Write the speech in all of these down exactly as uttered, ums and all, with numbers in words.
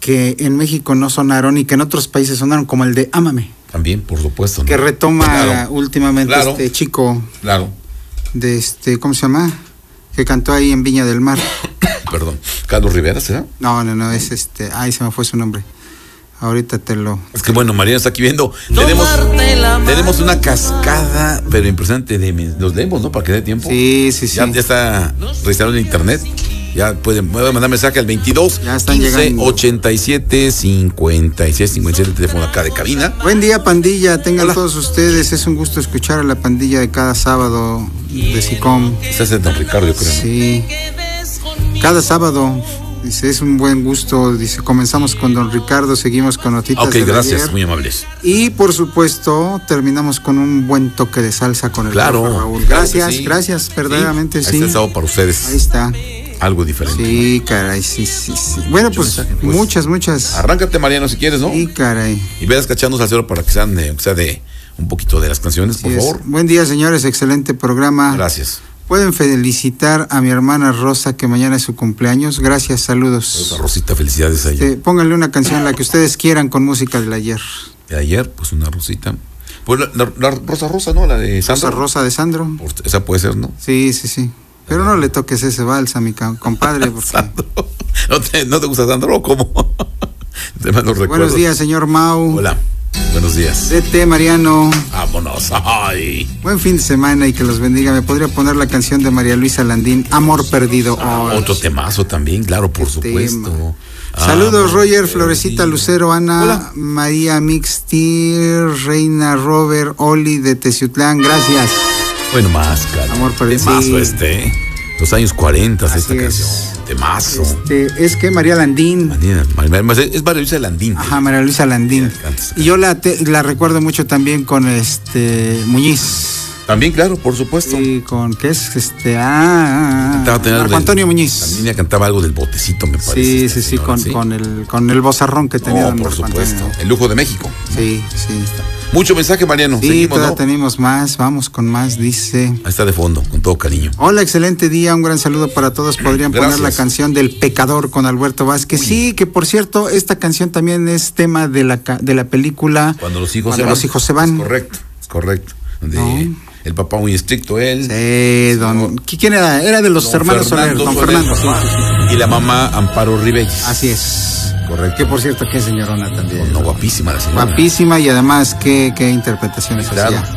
que en México no sonaron y que en otros países sonaron, como el de Ámame. También, por supuesto, ¿no? Que retoma claro, últimamente claro, este chico. Claro. De este, ¿cómo se llama? Que cantó ahí en Viña del Mar. Perdón, Carlos Rivera, ¿será? No, no, no, es este, ay, se me fue su nombre. Ahorita te lo... Es que bueno, Mariana está aquí viendo. Tenemos, tenemos una cascada, pero impresionante. De, los leemos, ¿no? Para que dé tiempo. Sí, sí, sí. Ya, ya está registrado en internet. Ya pueden, pueden mandar mensaje al veintidós, ya están quince, llegando. ochenta y siete, cincuenta y seis, cincuenta y siete, teléfono acá de cabina. Buen día, pandilla. Tengan Hola. todos ustedes. Es un gusto escuchar a la pandilla de cada sábado de SICOM. Ese es de Don Ricardo, yo creo, ¿no? Sí. Cada sábado. Dice, es un buen gusto. Dice, comenzamos con Don Ricardo, seguimos con notitas. Ok, del gracias, ayer. muy amables. Y por supuesto, terminamos con un buen toque de salsa con el Claro, profe Raúl. claro Gracias, que sí. gracias, verdaderamente sí. sí. Ahí está el sábado para ustedes. Ahí está. Algo diferente. Sí, caray, sí, sí, sí. Bueno, pues, mensaje, pues. muchas, muchas. Arráncate, Mariano, si quieres, ¿no? Sí, caray. Y veas cachando al cero para que sean de, o sea, de un poquito de las canciones, por Sí es. favor. Buen día, señores, excelente programa. Gracias. Pueden felicitar a mi hermana Rosa, que mañana es su cumpleaños. Gracias, saludos. Rosa Rosita, felicidades a ella. Este, pónganle una canción, la que ustedes quieran, con música del ayer. De ayer, pues una Rosita. Pues la, la- la Rosa Rosa, ¿no? La de Sandro. Rosa Rosa de Sandro. Por- Esa puede ser, ¿no? Sí, sí, sí. Pero no le toques ese vals a mi ca- compadre, porque... Sandro. ¿No te, ¿No te gusta Sandro o cómo? Te mando recuerdos. Buenos días, señor Mau. Hola, buenos días. D T Mariano. Vámonos. Ay. Buen fin de semana y que los bendiga. ¿Me podría poner la canción de María Luisa Landín, Amor Perdido? Ah, Oh, otro temazo también, claro, por supuesto. tema. Ah, Saludos, Roger, perdido. Florecita, Lucero, Ana, Hola. María Mixtir, Reina, Robert, Oli de Teciutlán. Gracias. Bueno, más, cara. Amor perdido. Temazo Sí. este, ¿eh? Los años cuarenta, Así esta es. canción. Temazo. Este, es que María Landín. Marina, Mar- es María Luisa Landín. Ajá, María Luisa Landín. Sí, antes. Y yo la, te- la recuerdo mucho también con este Muñiz. También, claro, por supuesto. Y con, ¿qué es? Este, ah, Cantaba también algo Marco del- Antonio La Muñiz. niña cantaba algo del botecito, me parece. Sí, esta sí, sí, señora, con, con el con el vozarrón que tenía Oh, don por Marco supuesto. Antonio. El lujo de México. Sí, sí. Mucho mensaje, Mariano. Sí, Seguimos, todavía ¿no? tenemos más, vamos con más, dice. Ahí está de fondo, con todo cariño. Hola, excelente día, un gran saludo para todos. Podrían Gracias. poner la canción del Pecador con Alberto Vázquez. Uy. Sí, que por cierto, esta canción también es tema de la ca- de la película Cuando los hijos Cuando se van. los hijos se van. Es correcto, es correcto. Donde No. el papá muy estricto, él. Sí, don. ¿Quién era? Era de los Don hermanos Soler, Fernando don Soler, Fernando. sí, papá. sí, sí. Y la mamá Amparo Ribelles. Así es. Correcto. Que por cierto, qué señorona también. No, guapísima la señora. Guapísima y además qué, qué interpretaciones Claro. hacía.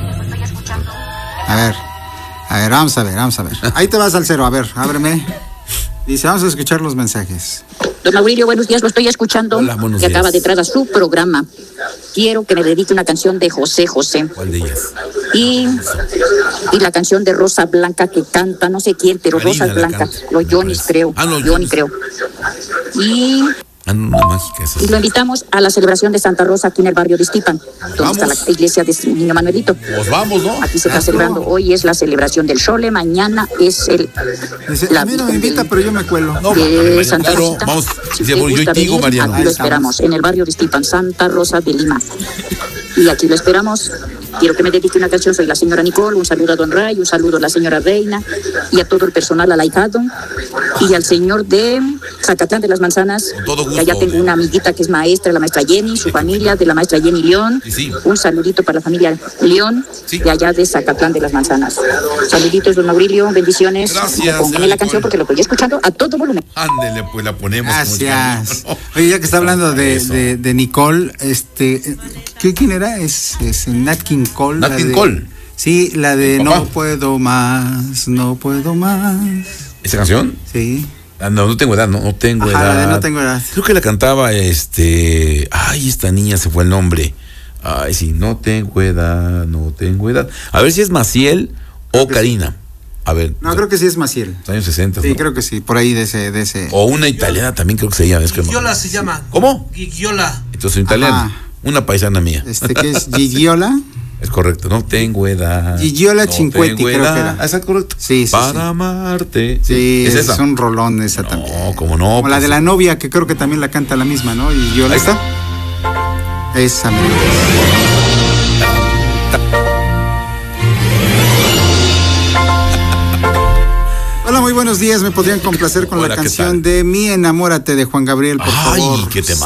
A ver, a ver, vamos a ver, vamos a ver. Ahí te vas al cero, a ver, ábreme. Dice, vamos a escuchar los mensajes. Don Mauricio, buenos días, lo estoy escuchando. Hola, buenos que días. acaba de entrar a su programa. Quiero que me dedique una canción de José José. ¿Cuál de ellas? Y, y la canción de Rosa Blanca que canta, no sé quién, pero Marina Rosa la Blanca. canta, Los me Johnny's, parece. creo. Ah, no, Johnny, Johnny's. creo. Y, Ah, no, una mágica esa. y lo invitamos a la celebración de Santa Rosa aquí en el barrio de Iztipan, donde Vamos. está la iglesia de Niño Manuelito. Pues vamos, ¿no? Aquí se está Ah, celebrando. no. Hoy es la celebración del Chole, mañana es el Dice, La a mí no me Virgen invita, del- pero yo me cuelo. No, de Mariano, Santa claro, Rosita. vamos. Si Sí, usted yo gusta digo, venir, Mariano. aquí lo Ahí estamos. esperamos, en el barrio de Iztipan, Santa Rosa de Lima. Y aquí lo esperamos. Quiero que me dedique una canción. Soy la señora Nicole. Un saludo a don Ray, un saludo a la señora Reina y a todo el personal, al ahijado y al señor de Zacatlán de las Manzanas. Con todo gusto, Que allá tengo de- una amiguita que es maestra, la maestra Jenny, su familia, de la maestra Jenny León. Sí, sí. Un saludito para la familia León, Sí. de allá de Zacatlán de las Manzanas. Saluditos, don Mauricio, bendiciones. Gracias, Pónganme la Nicole. canción porque lo estoy escuchando a todo volumen. Ándele, pues la ponemos. como Gracias. ya- Oye, ya que está hablando de, Eso. de, de Nicole, este, ¿qué, ¿quién era? Es, es Nat King Cole. Nat la King de- Cole. Sí, la de ¿El No papá? puedo más, no puedo más. ¿Esa canción? Sí. Ah, no, no tengo edad, no, no tengo Ajá, edad. la de No tengo edad. Creo que la cantaba este. Ay, esta niña se fue el nombre. Ay, sí, no tengo edad, no tengo edad. A ver si es Maciel o Karina. A ver. No, creo que sí es Maciel. Los años sesenta. Sí, ¿no? creo que sí, por ahí de ese, de ese. O una italiana también creo que se llama. Es que no- Gigiola se llama. ¿Cómo? Gigiola. Entonces, italiana. Ajá. Una paisana mía. Este, que es Gigiola. Es correcto, no tengo edad. Gigiola no Cinquetti, tengo creo edad. que era. Ah, exacto, correcto. Sí, sí, Para sí. amarte. Sí, es es, esa. un rolón esa No, también. cómo no, Como la pues de la sí. novia, que creo que también la canta la misma, ¿no? Y yo Ahí está. Esa misma. Hola, muy buenos días. ¿Me podrían complacer con Hola, la ¿qué canción tal? de Mi Enamórate de Juan Gabriel, por Ay, favor? qué tema.